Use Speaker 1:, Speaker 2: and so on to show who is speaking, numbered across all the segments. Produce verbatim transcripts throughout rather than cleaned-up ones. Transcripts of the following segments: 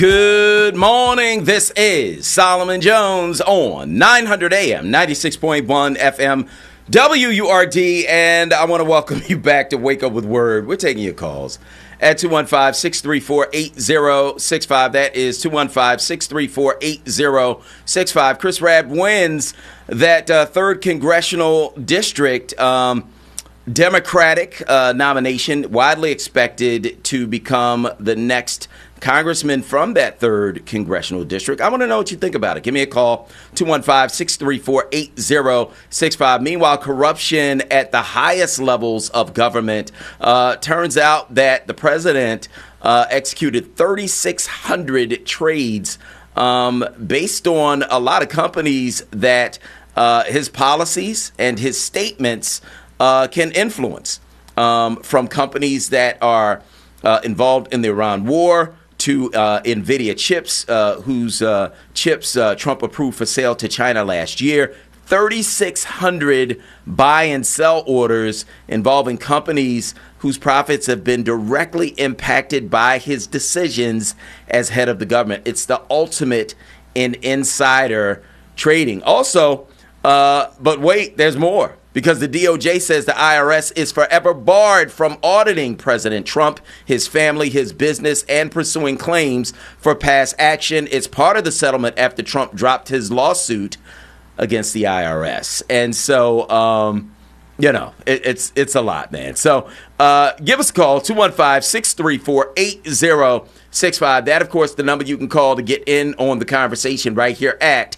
Speaker 1: Good morning. This is Solomon Jones on nine hundred A M, ninety-six point one F M, W U R D, and I want to welcome you back to Wake Up with Word. We're taking your calls at two one five, six three four, eight zero six five. That is two one five, six three four, eight zero six five. Chris Rabb wins that uh, third congressional district um, Democratic uh, nomination, widely expected to become the next congressman from that third congressional district. I want to know what you think about it. Give me a call, two one five, six three four, eight zero six five. Meanwhile, corruption at the highest levels of government. Uh, turns out that the president uh, executed three thousand six hundred trades um, based on a lot of companies that uh, his policies and his statements uh, can influence, um, from companies that are uh, involved in the Iran war to uh, NVIDIA chips, uh, whose uh, chips uh, Trump approved for sale to China last year. three thousand six hundred buy and sell orders involving companies whose profits have been directly impacted by his decisions as head of the government. It's the ultimate in insider trading. Also, uh, but wait, there's more. Because the D O J says the I R S is forever barred from auditing President Trump, his family, his business, and pursuing claims for past action. It's part of the settlement after Trump dropped his lawsuit against the I R S. And so, um, you know, it, it's it's a lot, man. So uh, give us a call, two one five, six three four, eight zero six five. That, of course, the number you can call to get in on the conversation right here at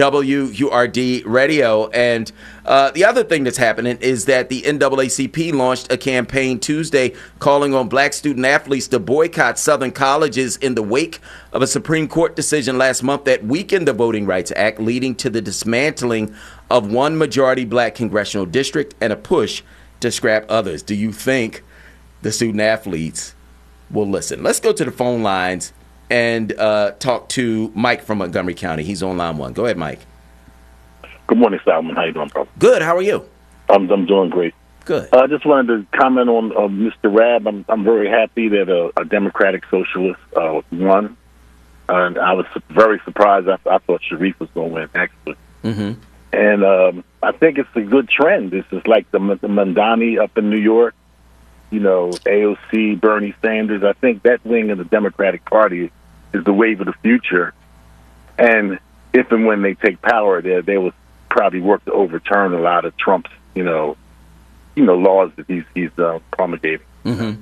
Speaker 1: W U R D Radio. And uh, the other thing that's happening is that the N double A C P launched a campaign Tuesday calling on black student athletes to boycott Southern colleges in the wake of a Supreme Court decision last month that weakened the Voting Rights Act, leading to the dismantling of one majority black congressional district and a push to scrap others. Do you think the student athletes will listen? Let's go to the phone lines and uh, talk to Mike from Montgomery County. He's on line one. Go ahead, Mike.
Speaker 2: Good morning, Solomon. How you doing, bro?
Speaker 1: Good. How are you?
Speaker 2: I'm I'm doing great.
Speaker 1: Good.
Speaker 2: I uh, just wanted to comment on uh, Mister Rabb. I'm I'm very happy that a, a Democratic Socialist uh, won, and I was very surprised. I, I thought Sharif was going to win, actually.
Speaker 1: Mm-hmm.
Speaker 2: And um, I think it's a good trend. This is like the, the Mamdani up in New York. You know, A O C, Bernie Sanders. I think that wing of the Democratic Party is the wave of the future. And if and when they take power, they they will probably work to overturn a lot of Trump's, you know, you know, laws that he's he's uh, promulgating.
Speaker 1: Mm-hmm.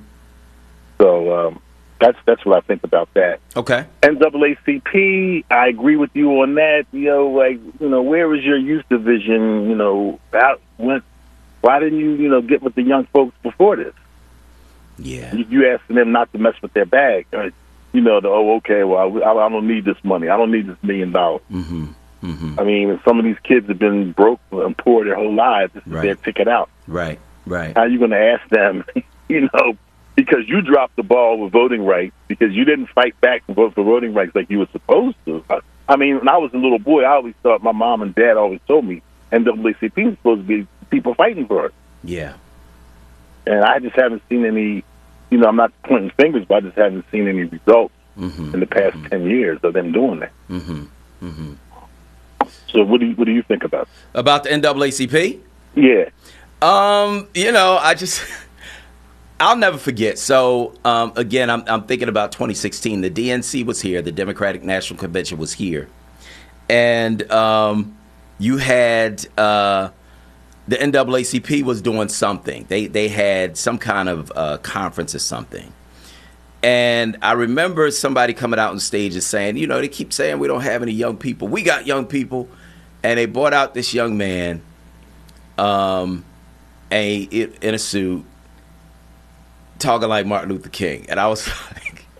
Speaker 2: So um, that's that's what I think about that.
Speaker 1: Okay.
Speaker 2: N double A C P, I agree with you on that. You know, like you know, where was your youth division? You know, out when, why didn't you you know get with the young folks before this?
Speaker 1: Yeah.
Speaker 2: You, you asking them not to mess with their bag. Right? You know, the, oh, okay, well, I, I don't need this money. I don't need this million dollars.
Speaker 1: Mm-hmm. Mm-hmm.
Speaker 2: I mean, some of these kids have been broke and poor their whole lives. This is
Speaker 1: Right.
Speaker 2: their ticket out.
Speaker 1: Right, right.
Speaker 2: How are you going to ask them, you know, because you dropped the ball with voting rights, because you didn't fight back for, for voting rights like you were supposed to. I mean, when I was a little boy, I always thought, my mom and dad always told me, N double A C P is supposed to be people fighting for it.
Speaker 1: Yeah.
Speaker 2: And I just haven't seen any, you know, I'm not pointing fingers, but I just haven't seen any results
Speaker 1: Mm-hmm.
Speaker 2: in the past
Speaker 1: mm-hmm.
Speaker 2: ten years of them doing that.
Speaker 1: Mm-hmm. Mm-hmm.
Speaker 2: So what do you, what do you think about it?
Speaker 1: About the N double A C P?
Speaker 2: Yeah.
Speaker 1: Um, you know, I just, I'll never forget. So, um, again, I'm, I'm thinking about twenty sixteen. The D N C was here. The Democratic National Convention was here. And um, you had uh, the N double A C P was doing something. They, they had some kind of uh, conference or something. And I remember somebody coming out on stage and saying, you know, they keep saying we don't have any young people. We got young people. And they brought out this young man um, a, in a suit talking like Martin Luther King. And I was like,